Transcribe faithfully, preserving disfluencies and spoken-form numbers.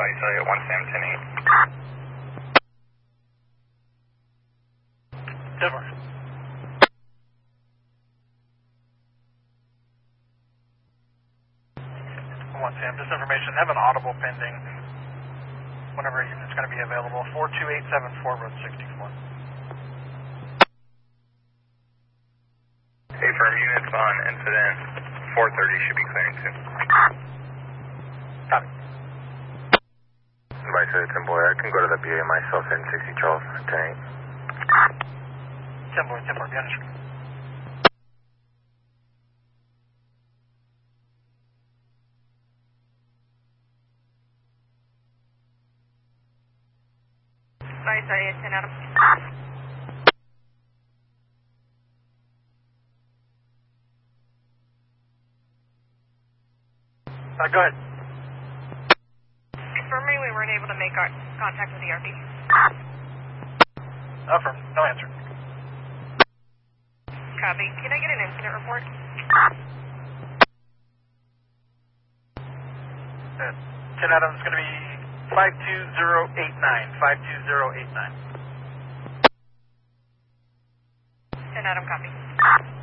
Vice at one Sam ten eight. Denver. One Sam, this information, have an audible pending whenever it's going to be available. four two eight seven four, road sixty-four. Hey, firm units on incident four thirty should be clearing soon. Copy. Vice at ten boy, I can go to the B A myself in sixty Charles ten eight. ten boy, ten boy, be on the screen. Vice at ten Adam. Uh, go ahead. For me, we weren't able to make our contact with the R D. Affirm, no answer. Copy. Can I get an incident report? Uh, ten Adam is going to be five two zero eight nine. five two zero eight nine. ten Adam, copy.